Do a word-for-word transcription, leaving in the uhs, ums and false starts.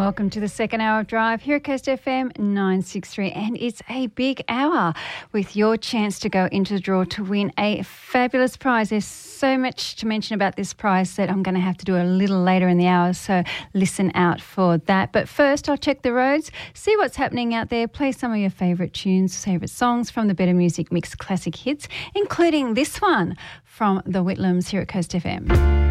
welcome to the second hour of Drive here at Coast F M nine sixty-three, and it's a big hour with your chance to go into the draw to win a fabulous prize. There's so much to mention about this prize that I'm going to have to do a little later in the hour, so listen out for that. But first, I'll check the roads, see what's happening out there, play some of your favourite tunes, favourite songs from the Better Music Mix classic hits, including this one from the Whitlams here at Coast F M.